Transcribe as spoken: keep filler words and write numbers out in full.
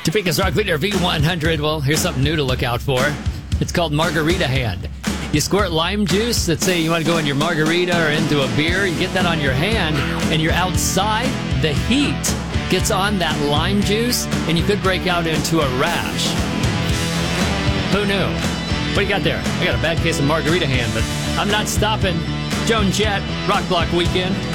Topeka's Rock Leader V one hundred. Well, here's something new to look out for. It's called Margarita Hand. You squirt lime juice. Let's say you want to go in your margarita or into a beer. You get that on your hand, and you're outside. The heat gets on that lime juice, and you could break out into a rash. Who knew? What do you got there? I got a bad case of Margarita Hand, but I'm not stopping. Joan Jett, Rock Block Weekend.